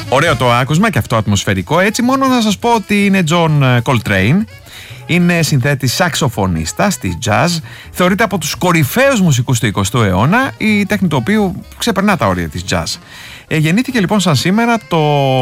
Ωραίο το άκουσμα και αυτό ατμοσφαιρικό. Έτσι μόνο να σας πω ότι είναι John Coltrane. Είναι συνθέτης σαξοφωνίστας της jazz. Θεωρείται από τους κορυφαίους μουσικούς του 20ου αιώνα, η τέχνη του οποίου ξεπερνά τα όρια της jazz. Γεννήθηκε λοιπόν σαν σήμερα το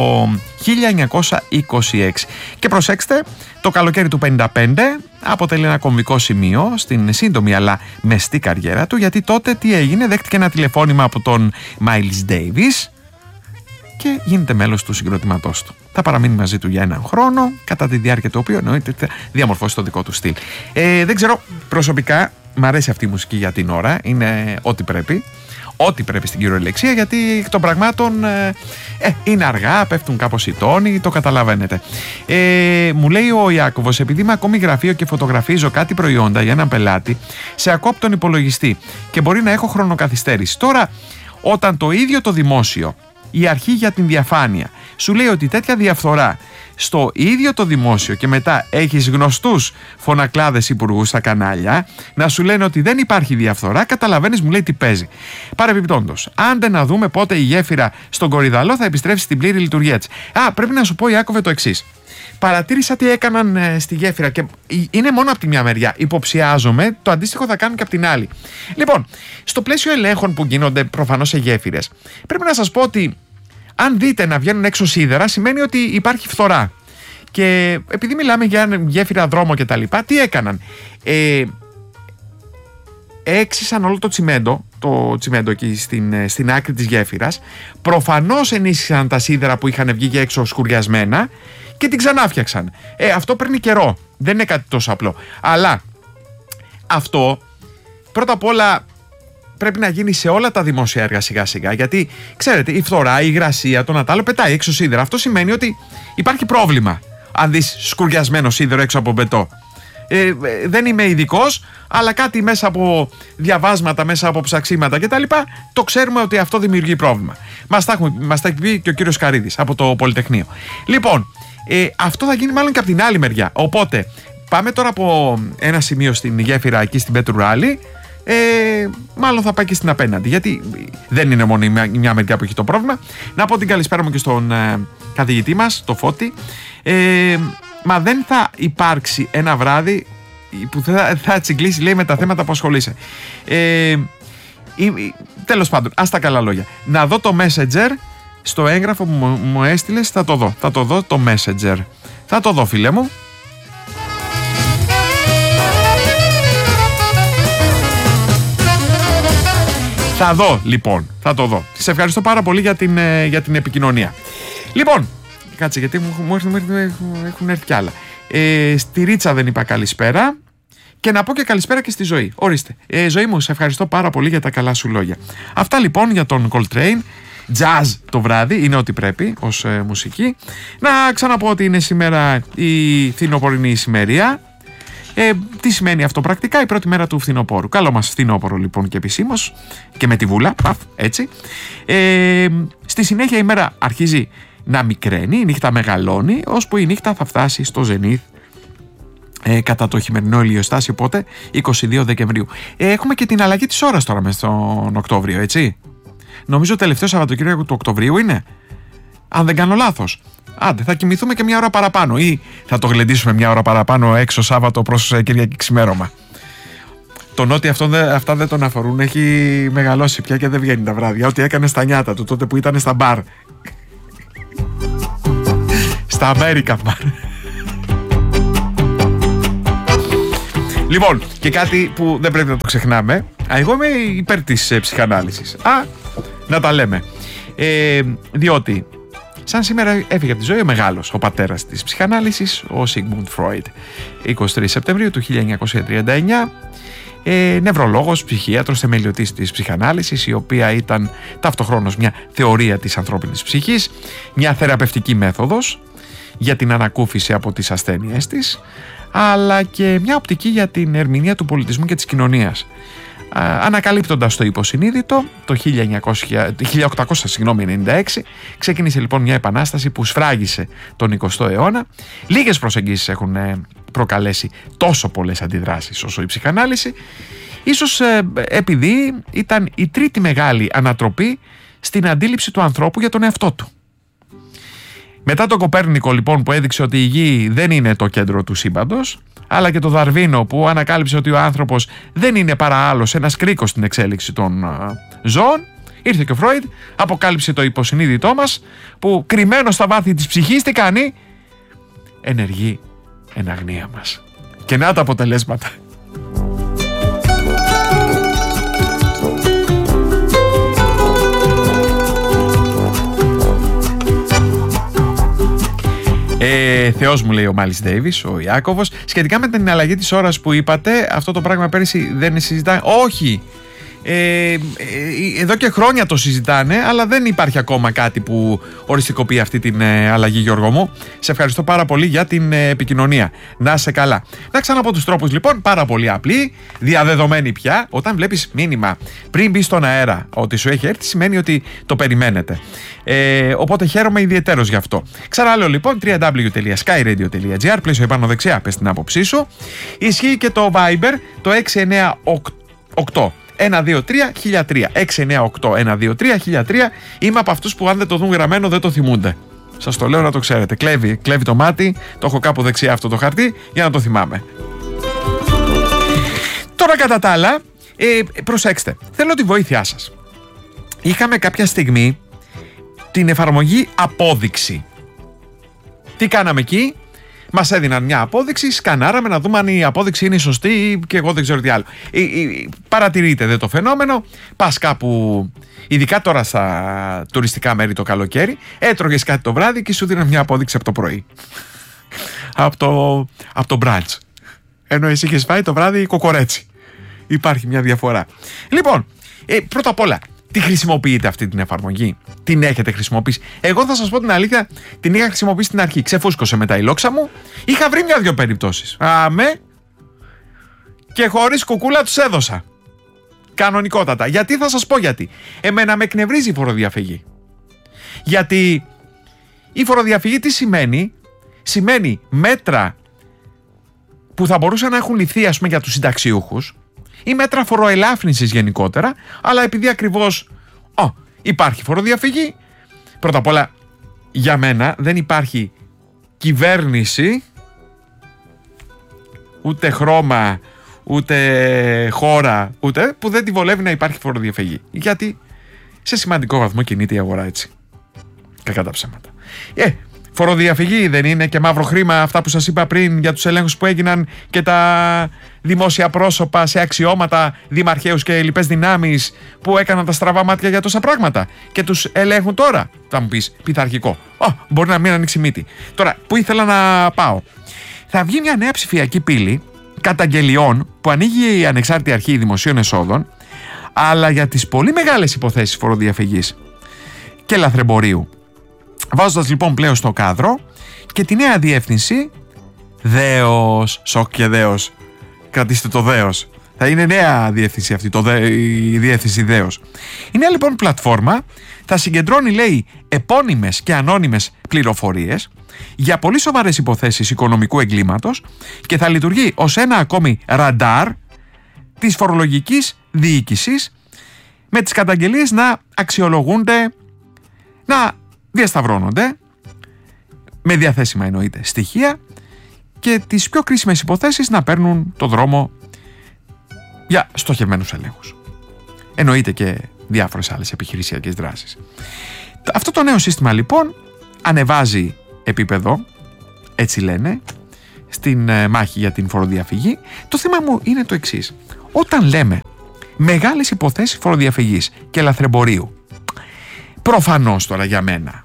1926. Και προσέξτε, το καλοκαίρι του 1955 αποτελεί ένα κομβικό σημείο στην σύντομη αλλά μεστή καριέρα του, γιατί τότε τι έγινε? Δέχτηκε ένα τηλεφώνημα από τον Miles Davis και γίνεται μέλος του συγκροτήματός του. Θα παραμείνει μαζί του για έναν χρόνο, κατά τη διάρκεια του οποίου εννοείται θα διαμορφώσει το δικό του στυλ. Δεν ξέρω, προσωπικά μ' αρέσει αυτή η μουσική για την ώρα, είναι ό,τι πρέπει. Ό,τι πρέπει στην κυριολεξία, γιατί εκ των πραγμάτων είναι αργά, πέφτουν κάπως οι τόνοι, το καταλαβαίνετε. Μου λέει ο Ιάκωβος, επειδή είμαι ακόμη γραφείο και φωτογραφίζω κάτι προϊόντα για έναν πελάτη, σε ακούω από τον υπολογιστή και μπορεί να έχω χρονοκαθυστέρηση. Τώρα, όταν το ίδιο το δημόσιο, η αρχή για την διαφάνεια, σου λέει ότι τέτοια διαφθορά στο ίδιο το δημόσιο και μετά έχεις γνωστούς φωνακλάδες υπουργούς στα κανάλια να σου λένε ότι δεν υπάρχει διαφθορά, καταλαβαίνεις, μου λέει, τι παίζει. Παρεμπιπτόντως, άντε να δούμε πότε η γέφυρα στον Κορυδαλό θα επιστρέψει στην πλήρη λειτουργία της. Πρέπει να σου πω, Ιάκωβε, το εξής. Παρατήρησα τι έκαναν στη γέφυρα και είναι μόνο από τη μια μεριά. Υποψιάζομαι το αντίστοιχο θα κάνουν και από την άλλη. Λοιπόν, στο πλαίσιο ελέγχων που γίνονται προφανώς σε γέφυρες, πρέπει να σας πω ότι αν δείτε να βγαίνουν έξω σίδερα, σημαίνει ότι υπάρχει φθορά. Και επειδή μιλάμε για γέφυρα, δρόμο κτλ., τι έκαναν? Έξισαν όλο το τσιμέντο εκεί στην άκρη της γέφυρας. Προφανώς ενίσχυσαν τα σίδερα που είχαν βγει και έξω σκουριασμένα και την ξανάφτιαξαν. Αυτό παίρνει καιρό. Δεν είναι κάτι τόσο απλό. Αλλά αυτό πρώτα απ' όλα πρέπει να γίνει σε όλα τα δημόσια έργα σιγά σιγά, γιατί ξέρετε, η φθορά, η υγρασία, το Νατάλο πετάει έξω σίδερα. Αυτό σημαίνει ότι υπάρχει πρόβλημα αν δεις σκουριασμένο σίδερο έξω από μπετό. Δεν είμαι ειδικός, αλλά κάτι μέσα από διαβάσματα, μέσα από ψαξίματα κτλ. Το ξέρουμε ότι αυτό δημιουργεί πρόβλημα. Μας τα έχει πει και ο κύριος Καρίδης από το Πολυτεχνείο. Λοιπόν, αυτό θα γίνει μάλλον και από την άλλη μεριά. Οπότε πάμε τώρα από ένα σημείο στην γέφυρα εκεί στην Πέτρου Ράλη. Μάλλον θα πάει και στην απέναντι, γιατί δεν είναι μόνο μια μεριά που έχει το πρόβλημα. Να πω την καλησπέρα μου και στον καθηγητή μας, το Φώτη. Μα δεν θα υπάρξει ένα βράδυ που θα τσιγκλίσει, λέει, με τα θέματα που ασχολείσαι. Τέλος πάντων, ας τα καλά λόγια. Να δω το Messenger στο έγγραφο που μου έστειλες, θα το δω το Messenger. Θα το δω, φίλε μου. Θα δω, λοιπόν, θα το δω. Σε ευχαριστώ πάρα πολύ για την επικοινωνία. Λοιπόν, κάτσε, γιατί μου έχουν έρθει κι άλλα. Στη Ρίτσα δεν είπα καλησπέρα. Και να πω και καλησπέρα και στη Ζωή. Ορίστε. Ζωή μου, σε ευχαριστώ πάρα πολύ για τα καλά σου λόγια. Αυτά λοιπόν για τον Coltrane. Jazz το βράδυ, είναι ό,τι πρέπει ως μουσική. Να ξαναπώ ότι είναι σήμερα η φθινοπορεινή ησημερία. Τι σημαίνει αυτό πρακτικά? Η πρώτη μέρα του φθινοπόρου. Καλό μας φθινόπωρο λοιπόν και επισήμως και με τη βούλα, έτσι. Στη συνέχεια η μέρα αρχίζει να μικραίνει, η νύχτα μεγαλώνει, ώσπου η νύχτα θα φτάσει στο ζενίθ κατά το χειμερινό ηλιοστάσιο, οπότε 22 Δεκεμβρίου. Έχουμε και την αλλαγή της ώρας τώρα μέσα στον Οκτώβριο, έτσι. Νομίζω τελευταίο Σαββατοκύριακο του Οκτωβρίου είναι, αν δεν κάνω λάθος. Άντε, θα κοιμηθούμε και μια ώρα παραπάνω ή θα το γλεντήσουμε μια ώρα παραπάνω έξω Σάββατο προς Κυριακή ξημέρωμα. Τον ότι αυτά δεν τον αφορούν, έχει μεγαλώσει πια και δεν βγαίνει τα βράδια. Ό,τι έκανε στα νιάτα του τότε που ήταν στα μπαρ. Στα American μπαρ. Λοιπόν, και κάτι που δεν πρέπει να το ξεχνάμε. Εγώ είμαι υπέρ της ψυχανάλυσης. Να τα λέμε. Διότι σαν σήμερα έφυγε από τη ζωή ο μεγάλος, ο πατέρας της ψυχανάλυσης, ο Sigmund Freud. 23 Σεπτεμβρίου του 1939, νευρολόγος, ψυχίατρος, θεμελιωτής της ψυχανάλυσης, η οποία ήταν ταυτοχρόνως μια θεωρία της ανθρώπινης ψυχής, μια θεραπευτική μέθοδος για την ανακούφιση από τις ασθένειές της, αλλά και μια οπτική για την ερμηνεία του πολιτισμού και της κοινωνίας. Ανακαλύπτοντας το υποσυνείδητο, το 1896 ξεκίνησε λοιπόν μια επανάσταση που σφράγισε τον 20ο αιώνα. Λίγες προσεγγίσεις έχουν προκαλέσει τόσο πολλές αντιδράσεις όσο η ψυχανάλυση, ίσως επειδή ήταν η τρίτη μεγάλη ανατροπή στην αντίληψη του ανθρώπου για τον εαυτό του. Μετά το Κοπέρνικο λοιπόν που έδειξε ότι η Γη δεν είναι το κέντρο του σύμπαντος, αλλά και το Δαρβίνο που ανακάλυψε ότι ο άνθρωπος δεν είναι παρά άλλος ένας κρίκος στην εξέλιξη των ζώων, ήρθε και ο Φρόιντ, αποκάλυψε το υποσυνείδητό μας που κρυμμένο στα βάθη της ψυχής τι κάνει? Ενεργεί εν αγνία μας. Και να τα αποτελέσματα. Θεός μου, λέει ο Μάιλς Ντέιβις, ο Ιάκωβος, σχετικά με την αλλαγή της ώρας που είπατε, αυτό το πράγμα πέρυσι δεν συζητάει. Όχι! Εδώ και χρόνια το συζητάνε, αλλά δεν υπάρχει ακόμα κάτι που οριστικοποιεί αυτή την αλλαγή, Γιώργο μου. Σε ευχαριστώ πάρα πολύ για την επικοινωνία. Να είσαι καλά. Να ξαναπώ τους τρόπους λοιπόν, πάρα πολύ απλή, διαδεδομένη πια. Όταν βλέπεις μήνυμα πριν μπει στον αέρα ότι σου έχει έρθει, σημαίνει ότι το περιμένετε. Οπότε χαίρομαι ιδιαιτέρως γι' αυτό. Ξαναλέω λοιπόν, www.skyradio.gr, πλαίσιο επάνω δεξιά, πες την άποψή σου. Ισχύει και το Viber, το 698 123-1003. 698-123-1003. Είμαι από αυτούς που αν δεν το δουν γραμμένο δεν το θυμούνται. Σας το λέω να το ξέρετε. Κλέβει το μάτι, το έχω κάπου δεξιά αυτό το χαρτί για να το θυμάμαι. Τώρα κατά τα άλλα, προσέξτε, θέλω τη βοήθειά σας. Είχαμε κάποια στιγμή την εφαρμογή απόδειξη. Τι κάναμε εκεί? Μας έδιναν μια απόδειξη, σκανάραμε να δούμε αν η απόδειξη είναι σωστή και εγώ δεν ξέρω τι άλλο. Παρατηρείτε δε το φαινόμενο, πας κάπου, ειδικά τώρα στα τουριστικά μέρη το καλοκαίρι, έτρωγες κάτι το βράδυ και σου δίναν μια απόδειξη από το πρωί. από το brunch. Ενώ εσύ είχες φάει το βράδυ κοκορέτσι. Υπάρχει μια διαφορά. Λοιπόν, πρώτα απ' όλα, τι χρησιμοποιείτε αυτή την εφαρμογή? Την έχετε χρησιμοποιήσει? Εγώ θα σας πω την αλήθεια, την είχα χρησιμοποιήσει στην αρχή. Ξεφούσκωσε μετά η λόξα μου. Είχα βρει μια-δυο περιπτώσεις. Και χωρίς κουκούλα τους έδωσα. Κανονικότατα. Γιατί? Θα σας πω γιατί. Εμένα με εκνευρίζει η φοροδιαφυγή. Γιατί η φοροδιαφυγή τι σημαίνει? Σημαίνει μέτρα που θα μπορούσαν να έχουν ληφθεί, ας πούμε, για τους συνταξιούχους ή μέτρα φοροελάφρυνσης γενικότερα, αλλά επειδή ακριβώς υπάρχει φοροδιαφυγή, πρώτα απ' όλα για μένα δεν υπάρχει κυβέρνηση, ούτε χρώμα, ούτε χώρα, ούτε που δεν τη βολεύει να υπάρχει φοροδιαφυγή. Γιατί σε σημαντικό βαθμό κινείται η αγορά έτσι. Κακά τα ψέματα. Φοροδιαφυγή δεν είναι και μαύρο χρήμα αυτά που σας είπα πριν για τους ελέγχους που έγιναν και τα δημόσια πρόσωπα σε αξιώματα, δημαρχαίους και λοιπές δυνάμεις που έκαναν τα στραβά μάτια για τόσα πράγματα και τους ελέγχουν τώρα? Θα μου πεις, πειθαρχικό. Μπορεί να μην ανοίξει μύτη. Τώρα, πού ήθελα να πάω? Θα βγει μια νέα ψηφιακή πύλη καταγγελιών που ανοίγει η Ανεξάρτητη Αρχή Δημοσίων Εσόδων, αλλά για τις πολύ μεγάλες υποθέσεις φοροδιαφυγής και λαθρεμπορίου. Βάζοντας λοιπόν πλέον στο κάδρο και τη νέα διεύθυνση ΔΕΟΣ, σοκ και ΔΕΟΣ, κρατήστε το ΔΕΟΣ, θα είναι νέα διεύθυνση αυτή, η διεύθυνση ΔΕΟΣ. Η νέα λοιπόν πλατφόρμα θα συγκεντρώνει, λέει, επώνυμες και ανώνυμες πληροφορίες για πολύ σοβαρές υποθέσεις οικονομικού εγκλήματος και θα λειτουργεί ως ένα ακόμη ραντάρ της φορολογικής διοίκησης, με τις καταγγελίες να αξιολογούνται, να διασταυρώνονται με διαθέσιμα εννοείται στοιχεία και τις πιο κρίσιμες υποθέσεις να παίρνουν το δρόμο για στοχευμένους ελέγχους. Εννοείται και διάφορες άλλες επιχειρησιακές δράσεις. Αυτό το νέο σύστημα λοιπόν ανεβάζει επίπεδο, έτσι λένε, στην μάχη για την φοροδιαφυγή. Το θέμα μου είναι το εξής. Όταν λέμε μεγάλες υποθέσεις φοροδιαφυγής και λαθρεμπορίου, προφανώς τώρα για μένα,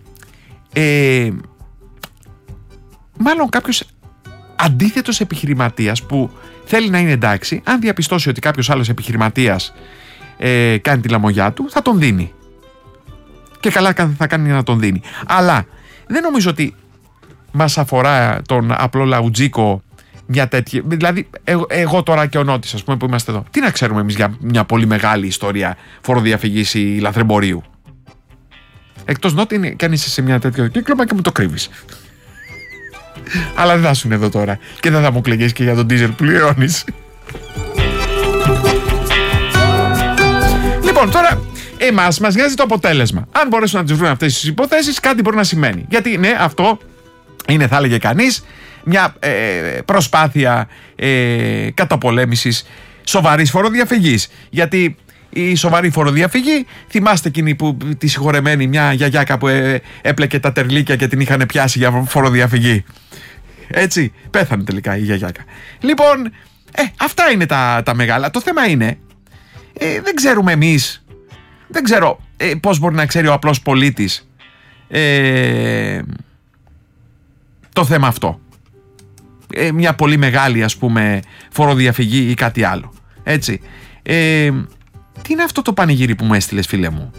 μάλλον κάποιος αντίθετος επιχειρηματίας που θέλει να είναι εντάξει, αν διαπιστώσει ότι κάποιος άλλος επιχειρηματίας κάνει τη λαμογιά του, θα τον δίνει. Και καλά θα κάνει να τον δίνει. Αλλά δεν νομίζω ότι μας αφορά τον απλό λαουτζίκο μια τέτοια. Δηλαδή, εγώ τώρα και ο Νότης, ας πούμε, που είμαστε εδώ, τι να ξέρουμε εμείς για μια πολύ μεγάλη ιστορία φοροδιαφυγής ή λαθρεμπορίου? Εκτός Νότι, κι αν είσαι σε μια τέτοιο κύκλωμα και μου το κρύβεις. Αλλά δεν θα σου είναι εδώ τώρα και δεν θα μου κλαιγείς και για τον ντίζελ που πληρώνεις. Λοιπόν, τώρα Εμάς μας νοιάζει το αποτέλεσμα. Αν μπορέσουν να τις βρουν αυτές τις υποθέσεις, κάτι μπορεί να σημαίνει. Γιατί ναι, αυτό είναι, θα έλεγε κανείς, μια προσπάθεια καταπολέμησης σοβαρής φοροδιαφυγής. Γιατί η σοβαρή φοροδιαφυγή, θυμάστε εκείνη που τη συγχωρεμένη μια γιαγιάκα που έπλεκε τα τερλίκια και την είχαν πιάσει για φοροδιαφυγή. Έτσι, πέθανε τελικά η γιαγιάκα. Λοιπόν, αυτά είναι τα μεγάλα. Το θέμα είναι, δεν ξέρουμε εμείς, δεν ξέρω πώς μπορεί να ξέρει ο απλός πολίτης το θέμα αυτό. Μια πολύ μεγάλη, ας πούμε, φοροδιαφυγή ή κάτι άλλο. Έτσι. Τι είναι αυτό το πανηγύρι που μου έστειλες, φίλε μου?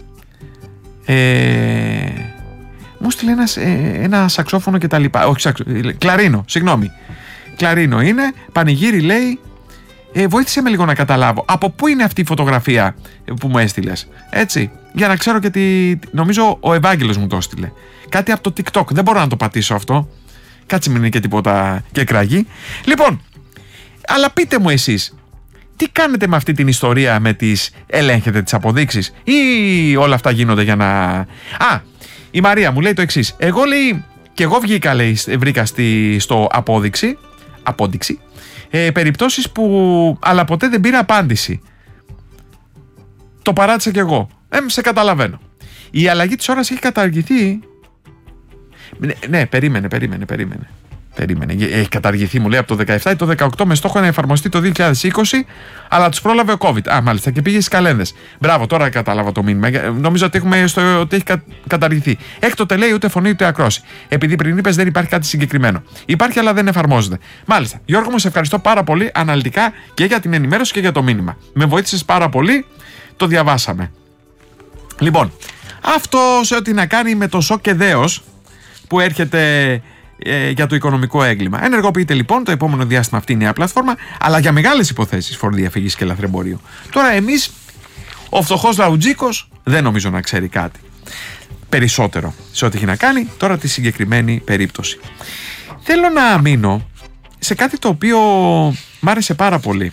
Μου στείλε ένα σαξόφωνο και τα λοιπά. Όχι, κλαρίνο, συγγνώμη. Κλαρίνο είναι, πανηγύρι λέει. Βοήθησε με λίγο να καταλάβω. Από πού είναι αυτή η φωτογραφία που μου έστειλες? Έτσι, για να ξέρω και τι. Νομίζω ο Ευάγγελος μου το έστειλε. Κάτι από το TikTok. Δεν μπορώ να το πατήσω αυτό. Κάτσε, μην είναι και τίποτα και κραγί. Λοιπόν, αλλά πείτε μου εσείς, τι κάνετε με αυτή την ιστορία με τις ελέγχετε τις αποδείξεις ή όλα αυτά γίνονται για να... Η Μαρία μου λέει το εξής. Εγώ λέει, και εγώ βγήκα, λέει, βρήκα στο απόδειξη περιπτώσεις που, αλλά ποτέ δεν πήρα απάντηση. Το παράτησα κι εγώ. Σε καταλαβαίνω. Η αλλαγή της ώρας έχει καταργηθεί. Ναι, περίμενε. Έχει καταργηθεί, μου λέει, από το 17 ή το 18 με στόχο να εφαρμοστεί το 2020, αλλά τους πρόλαβε ο COVID. Μάλιστα, και πήγε στις καλένδες. Μπράβο, τώρα κατάλαβα το μήνυμα. Νομίζω ότι ότι έχει καταργηθεί. Έκτοτε λέει ούτε φωνή ούτε ακρόση. Επειδή πριν είπες δεν υπάρχει κάτι συγκεκριμένο. Υπάρχει, αλλά δεν εφαρμόζεται. Μάλιστα. Γιώργο μου, σε ευχαριστώ πάρα πολύ αναλυτικά και για την ενημέρωση και για το μήνυμα. Με βοήθησες πάρα πολύ. Το διαβάσαμε. Λοιπόν, αυτό σε ό,τι να κάνει με το σοκ και δέος που έρχεται για το οικονομικό έγκλημα. Ενεργοποιείται λοιπόν το επόμενο διάστημα αυτή η νέα πλατφόρμα, αλλά για μεγάλες υποθέσεις φοροδιαφυγής και λαθρεμπορίου. Τώρα εμείς, ο φτωχός λαουτζίκος, δεν νομίζω να ξέρει κάτι περισσότερο σε ό,τι έχει να κάνει τώρα τη συγκεκριμένη περίπτωση. Θέλω να μείνω σε κάτι το οποίο μ' άρεσε πάρα πολύ.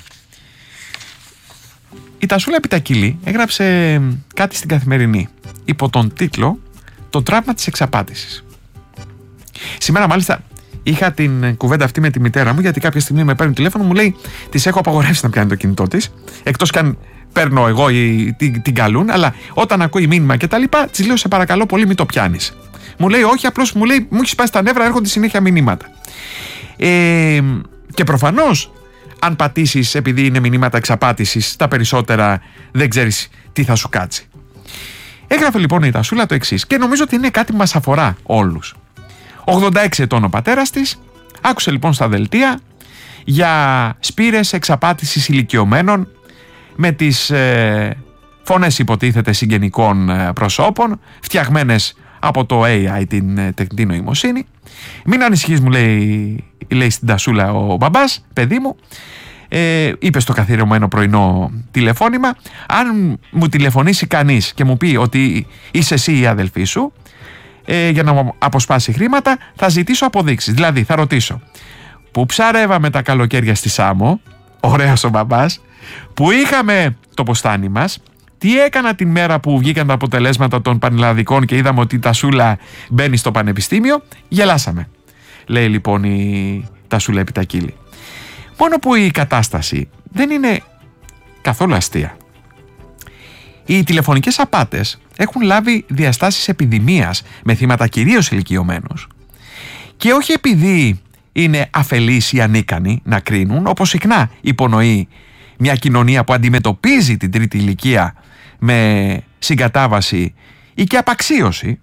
Η Τασούλα Επιτακίλη έγραψε κάτι στην Καθημερινή υπό τον τίτλο «Το τραύμα της εξαπάτησης». Σήμερα μάλιστα είχα την κουβέντα αυτή με τη μητέρα μου, γιατί κάποια στιγμή με παίρνει τηλέφωνο, μου λέει της έχω απαγορεύσει να πιάνει το κινητό της, εκτός κι αν παίρνω εγώ ή την καλούν, αλλά όταν ακούει μήνυμα και τα λοιπά, της λέω σε παρακαλώ πολύ μην το πιάνεις. Μου λέει όχι, απλώς μου λέει μου έχει σπάσει τα νεύρα, έρχονται συνέχεια μηνύματα. Και προφανώς αν πατήσεις επειδή είναι μηνύματα εξαπάτησης, τα περισσότερα δεν ξέρεις τι θα σου κάτσει. Έγραφε λοιπόν η Τασούλα το εξής, και νομίζω ότι είναι κάτι που μας αφορά όλους. 86 ετών ο πατέρας της, άκουσε λοιπόν στα δελτία για σπήρες εξαπάτησης ηλικιωμένων με τις φωνές υποτίθεται συγγενικών προσώπων, φτιαγμένες από το AI, την τεχνητή νοημοσύνη. Μην ανησυχείς, μου λέει στην Τασούλα ο μπαμπάς, παιδί μου, είπε στο καθιερωμένο πρωινό τηλεφώνημα, αν μου τηλεφωνήσει κανείς και μου πει ότι είσαι εσύ η αδελφή σου, για να μου αποσπάσει χρήματα, θα ζητήσω αποδείξεις. Δηλαδή θα ρωτήσω, που ψαρεύαμε τα καλοκαίρια στη Σάμο, ωραίος ο μπαμπάς, που είχαμε το ποστάνι μας, τι έκανα την μέρα που βγήκαν τα αποτελέσματα των πανελλαδικών και είδαμε ότι η Τασούλα μπαίνει στο πανεπιστήμιο, γελάσαμε. Λέει λοιπόν η Τασούλα Επιτακίλη. Μόνο που η κατάσταση δεν είναι καθόλου αστεία. Οι τηλεφωνικές απάτες έχουν λάβει διαστάσεις επιδημίας με θύματα κυρίως ηλικιωμένους, και όχι επειδή είναι αφελείς ή ανίκανοι να κρίνουν, όπως συχνά υπονοεί μια κοινωνία που αντιμετωπίζει την τρίτη ηλικία με συγκατάβαση ή και απαξίωση,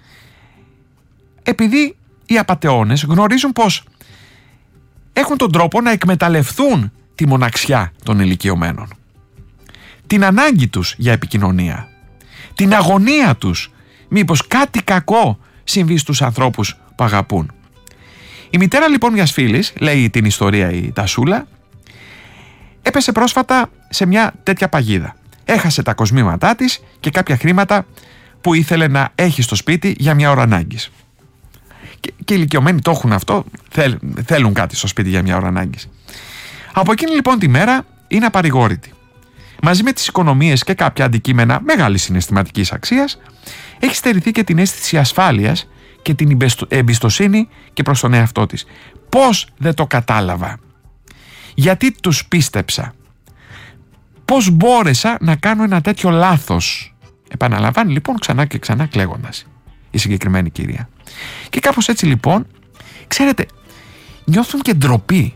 επειδή οι απατεώνες γνωρίζουν πως έχουν τον τρόπο να εκμεταλλευτούν τη μοναξιά των ηλικιωμένων, την ανάγκη τους για επικοινωνία, την αγωνία τους μήπως κάτι κακό συμβεί στους ανθρώπους που αγαπούν. Η μητέρα λοιπόν μιας φίλης, λέει την ιστορία η Τασούλα, έπεσε πρόσφατα σε μια τέτοια παγίδα. Έχασε τα κοσμήματά της και κάποια χρήματα που ήθελε να έχει στο σπίτι για μια ώρα ανάγκης. Και οι ηλικιωμένοι το έχουν αυτό, θέλουν κάτι στο σπίτι για μια ώρα ανάγκης. Από εκείνη λοιπόν τη μέρα είναι απαρηγόρητη. μαζί με τις οικονομίες και κάποια αντικείμενα μεγάλης συναισθηματικής αξίας, έχει στερηθεί και την αίσθηση ασφάλειας και την εμπιστοσύνη και προς τον εαυτό της. Πώς δεν το κατάλαβα? Γιατί τους πίστεψα? Πώς μπόρεσα να κάνω ένα τέτοιο λάθος? Επαναλαμβάνει λοιπόν ξανά και ξανά κλαίγοντας η συγκεκριμένη κυρία. Και κάπως έτσι λοιπόν, ξέρετε, νιώθουν και ντροπή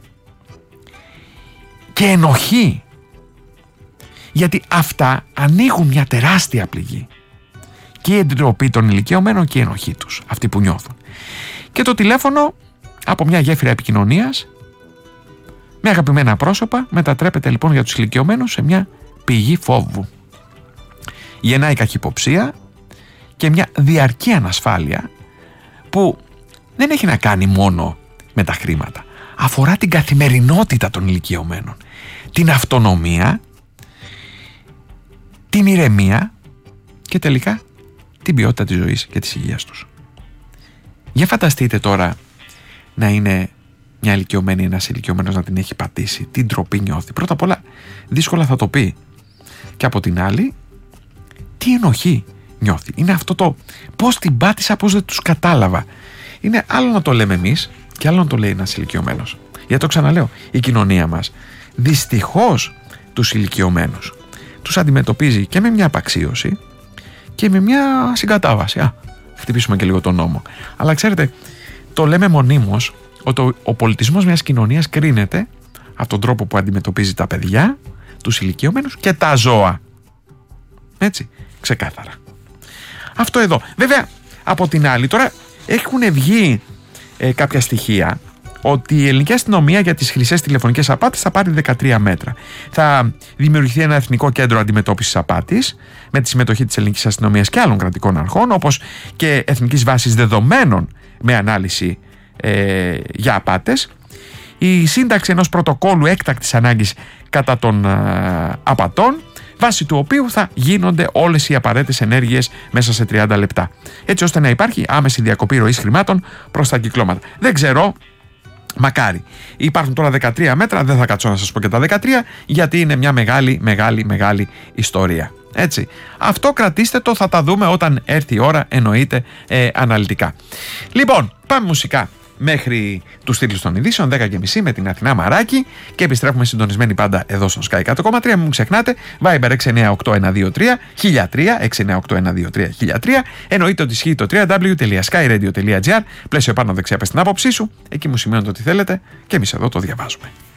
και ενοχή, γιατί αυτά ανοίγουν μια τεράστια πληγή. Και η ντροπή των ηλικιωμένων και η ενοχή τους, αυτοί που νιώθουν. Και το τηλέφωνο από μια γέφυρα επικοινωνίας με αγαπημένα πρόσωπα μετατρέπεται λοιπόν για τους ηλικιωμένους σε μια πηγή φόβου. Γεννάει καχυποψία και μια διαρκή ανασφάλεια που δεν έχει να κάνει μόνο με τα χρήματα. Αφορά την καθημερινότητα των ηλικιωμένων, την αυτονομία, την ηρεμία και τελικά την ποιότητα της ζωής και της υγείας τους. Για φανταστείτε τώρα να είναι μια ηλικιωμένη, ένας ηλικιωμένος να την έχει πατήσει, τι ντροπή νιώθει. Πρώτα απ' όλα δύσκολα θα το πει. Και από την άλλη, τι ενοχή νιώθει. Είναι αυτό το πώς την πάτησα, πώς δεν τους κατάλαβα. Είναι άλλο να το λέμε εμείς και άλλο να το λέει ένας ηλικιωμένος. Γιατί το ξαναλέω, η κοινωνία μας δυστυχώς τους ηλικιωμένους τους αντιμετωπίζει και με μια απαξίωση και με μια συγκατάβαση. Χτυπήσουμε και λίγο τον νόμο. Αλλά ξέρετε, το λέμε μονίμως ότι ο πολιτισμός μιας κοινωνίας κρίνεται από τον τρόπο που αντιμετωπίζει τα παιδιά, τους ηλικιωμένους και τα ζώα. Έτσι, ξεκάθαρα. Αυτό εδώ. Βέβαια, από την άλλη, τώρα έχουν βγει κάποια στοιχεία ότι η ελληνική αστυνομία για τις χρυσές τηλεφωνικές απάτες θα πάρει 13 μέτρα. Θα δημιουργηθεί ένα εθνικό κέντρο αντιμετώπισης απάτης με τη συμμετοχή της ελληνικής αστυνομίας και άλλων κρατικών αρχών, όπως και εθνικής βάσης δεδομένων με ανάλυση για απάτες. Η σύνταξη ενός πρωτοκόλου έκτακτης ανάγκης κατά των απατών, βάσει του οποίου θα γίνονται όλες οι απαραίτητες ενέργειες μέσα σε 30 λεπτά. Έτσι ώστε να υπάρχει άμεση διακοπή ροής χρημάτων προς τα κυκλώματα. Δεν ξέρω, μακάρι. Υπάρχουν τώρα 13 μέτρα, δεν θα κάτσω να σας πω και τα 13, γιατί είναι μια μεγάλη ιστορία. Έτσι. Αυτό κρατήστε το, θα τα δούμε όταν έρθει η ώρα, εννοείται αναλυτικά. Λοιπόν, πάμε μουσικά μέχρι τους τίτλους των ειδήσεων, 10:30 με την Αθηνά Μαράκη, και επιστρέφουμε συντονισμένοι πάντα εδώ στο Sky 100,3. Μην ξεχνάτε, Viber 698-123-1003, 698-123-1003. Εννοείται ότι ισχύει το www.skyradio.gr. Πλαίσιο πάνω δεξιά πες την άποψή σου, εκεί μου σημαίνετε ό,τι θέλετε και εμείς εδώ το διαβάζουμε.